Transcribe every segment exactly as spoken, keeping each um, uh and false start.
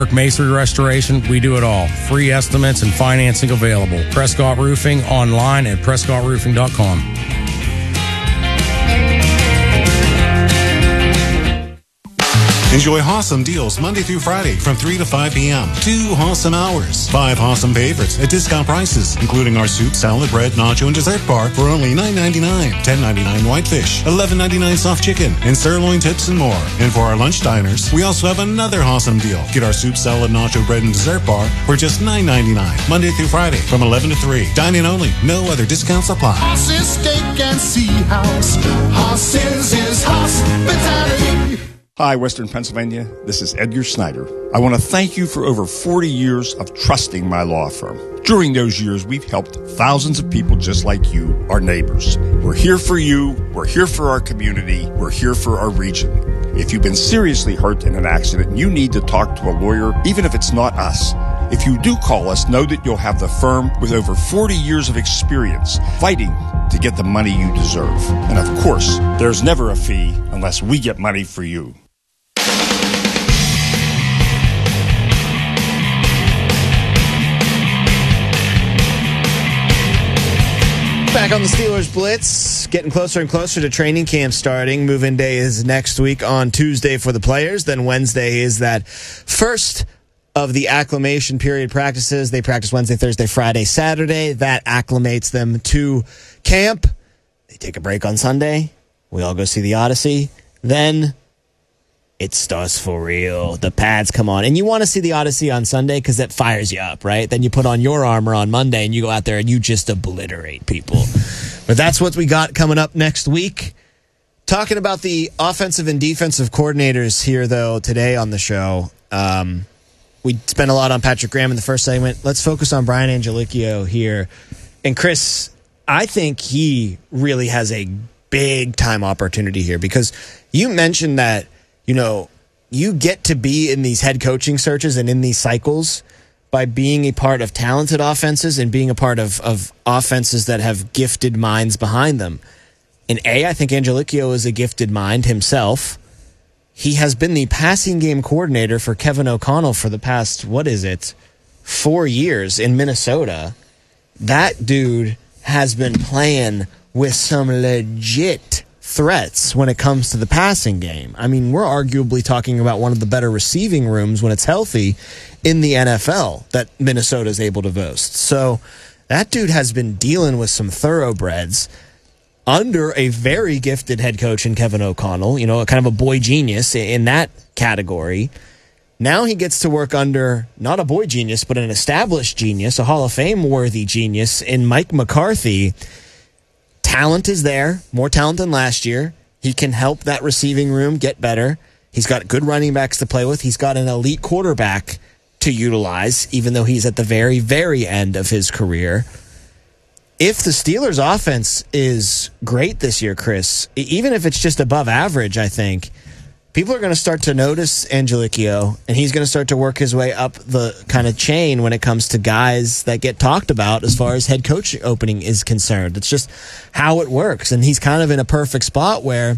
Masonry restoration, we do it all. Free estimates and financing available. Prescott Roofing, online at prescott roofing dot com. Enjoy Hossam deals Monday through Friday from three to five p.m. Two Hossam hours. Five Hossam favorites at discount prices, including our soup, salad, bread, nacho, and dessert bar for only nine ninety-nine, ten ninety-nine whitefish, eleven ninety-nine soft chicken, and sirloin tips and more. And for our lunch diners, we also have another Hossam deal. Get our soup, salad, nacho, bread, and dessert bar for just nine ninety-nine, Monday through Friday from eleven to three. Dine-in only. No other discounts apply. Hoss's Steak and Sea House. Hoss's is hospitality. Hi, Western Pennsylvania. This is Edgar Snyder. I want to thank you for over forty years of trusting my law firm. During those years, we've helped thousands of people just like you, our neighbors. We're here for you. We're here for our community. We're here for our region. If you've been seriously hurt in an accident and you need to talk to a lawyer, even if it's not us, if you do call us, know that you'll have the firm with over forty years of experience fighting to get the money you deserve. And of course, there's never a fee unless we get money for you. Back on the Steelers Blitz, getting closer and closer to training camp starting. Move-in day is next week on Tuesday for the players. Then Wednesday is that first of the acclimation period practices. They practice Wednesday, Thursday, Friday, Saturday. That acclimates them to camp. They take a break on Sunday. We all go see the Odyssey. Then it starts for real. The pads come on. And you want to see the Odyssey on Sunday because that fires you up, right? Then you put on your armor on Monday and you go out there and you just obliterate people. But that's what we got coming up next week. Talking about the offensive and defensive coordinators here, though, today on the show. Um, we spent a lot on Patrick Graham in the first segment. Let's focus on Brian Angelicchio here. And Chris, I think he really has a big-time opportunity here because you mentioned that, you know, you get to be in these head coaching searches and in these cycles by being a part of talented offenses and being a part of, of offenses that have gifted minds behind them. And A, I think Angelicchio is a gifted mind himself. He has been the passing game coordinator for Kevin O'Connell for the past, what is it, four years in Minnesota. That dude has been playing with some legit threats when it comes to the passing game. I mean, we're arguably talking about one of the better receiving rooms when it's healthy in the N F L that Minnesota is able to boast. So that dude has been dealing with some thoroughbreds under a very gifted head coach in Kevin O'Connell, you know, kind of a boy genius in that category. Now he gets to work under not a boy genius, but an established genius, a Hall of Fame worthy genius in Mike McCarthy. Talent is there, more talent than last year. He can help that receiving room get better. He's got good running backs to play with. He's got an elite quarterback to utilize, even though he's at the very, very end of his career. If the Steelers' offense is great this year, Chris, even if it's just above average, I think, people are going to start to notice Angelicchio, and he's going to start to work his way up the kind of chain when it comes to guys that get talked about as far as head coach opening is concerned. It's just how it works, and he's kind of in a perfect spot where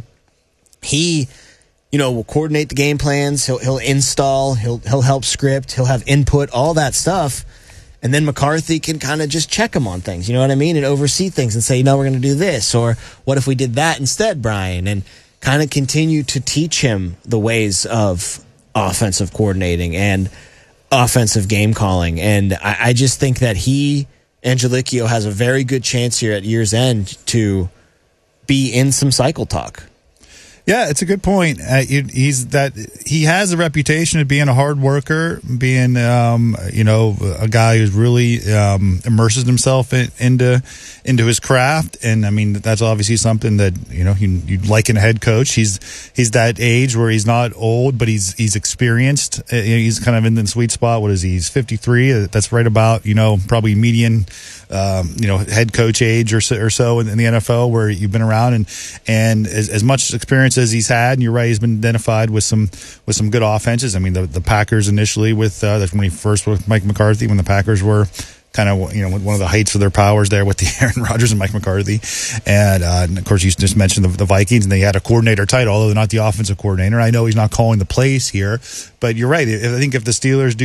he, you know, will coordinate the game plans, he'll he'll install, he'll he'll help script, he'll have input, all that stuff. And then McCarthy can kind of just check him on things, you know what I mean? And oversee things and say, no, we're going to do this. Or what if we did that instead, Brian? And kind of continue to teach him the ways of offensive coordinating and offensive game calling. And I, I just think that he, Angelicchio, has a very good chance here at year's end to be in some cycle talk. Yeah, it's a good point. Uh, he's that he has a reputation of being a hard worker, being um, you know a guy who's really um, immerses himself in, into into his craft, and I mean that's obviously something that you know you you'd like in a head coach. He's he's that age where he's not old, but he's he's experienced. Uh, he's kind of in the sweet spot. What is he? He's fifty-three. That's right about you know probably median. Um, you know, head coach age or so, or so in, in the N F L where you've been around, and and as, as much experience as he's had, and you're right, he's been identified with some with some good offenses. I mean, the the Packers initially with uh, that's when he first with Mike McCarthy when the Packers were kind of, you know, one of the heights of their powers there with the Aaron Rodgers and Mike McCarthy. And, uh, and of course, you just mentioned the, the Vikings, and they had a coordinator title, although they're not the offensive coordinator. I know he's not calling the plays here, but you're right. I think if the Steelers do